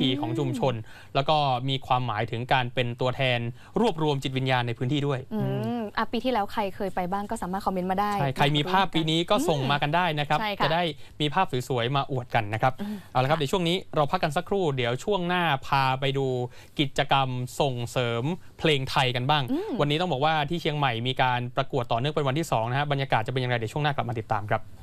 ธีของชุมชนแล้วก็มีความหมายถึงการเป็นตัวแทนรวบรวมจิตวิญญาณในพื้นที่ด้วยปีที่แล้วใครเคยไปบ้างก็สามารถคอมเมนต์มาได้ใครมีภาพปีนี้ก็ส่งมากันได้นะครับจะได้มีภาพสวยๆมาอวดกันนะครับเอาละครับในช่วงนี้เราพักกันสักครู่เดี๋ยวช่วงหน้าพาไปดูกิจกรรมส่งเสริมเพลงไทยกันบ้างวันนี้ต้องบอกว่าที่เชียงใหม่มีการประกวดต่อเนื่องเป็นวันที่2นะฮะบรรยากาศจะเป็นอย่างไรเดี๋ยวช่วงหน้ากลับมาติดตามครับ